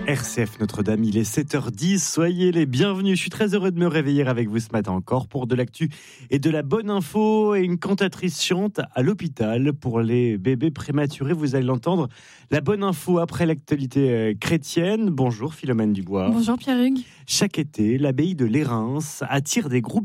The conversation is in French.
RCF Notre-Dame, il est 7h10, soyez les bienvenus. Je suis très heureux de me réveiller avec vous ce matin encore pour de l'actu et de la bonne info. Et une cantatrice chante à l'hôpital pour les bébés prématurés, vous allez l'entendre. La bonne info après l'actualité chrétienne. Bonjour Philomène Dubois. Bonjour Pierre-Hugues. Chaque été, l'abbaye de Lérins attire des groupes